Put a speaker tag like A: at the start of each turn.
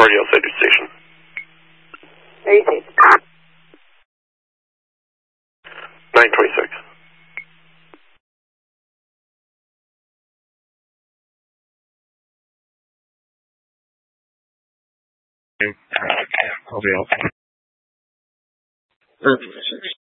A: party outside your station.
B: Repeat.
A: 926.
C: I'll be off.